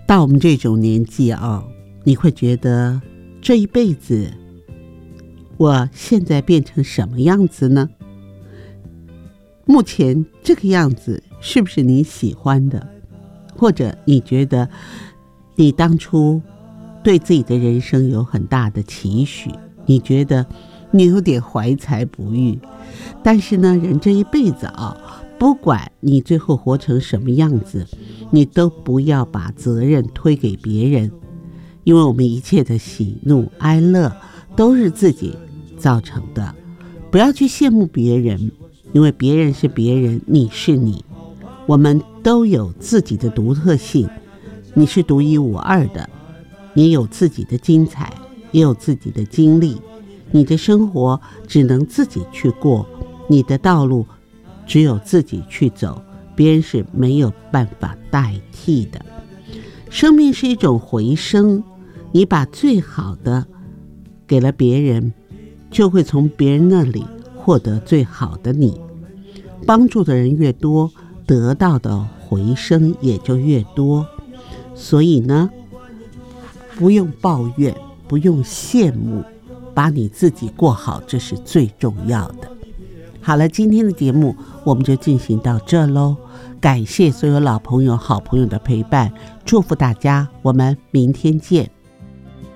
到我们这种年纪啊，你会觉得这一辈子我现在变成什么样子呢？目前这个样子是不是你喜欢的？或者你觉得你当初对自己的人生有很大的期许，你觉得你有点怀才不遇，但是呢，人这一辈子啊，不管你最后活成什么样子，你都不要把责任推给别人，因为我们一切的喜怒哀乐都是自己造成的。不要去羡慕别人，因为别人是别人，你是你，我们都有自己的独特性，你是独一无二的，你有自己的精彩，也有自己的经历，你的生活只能自己去过，你的道路只有自己去走，别人是没有办法代替的。生命是一种回声，你把最好的给了别人，就会从别人那里获得最好的你。帮助的人越多，得到的回声也就越多。所以呢，不用抱怨，不用羡慕，把你自己过好，这是最重要的。好了，今天的节目我们就进行到这咯，感谢所有老朋友好朋友的陪伴，祝福大家，我们明天见。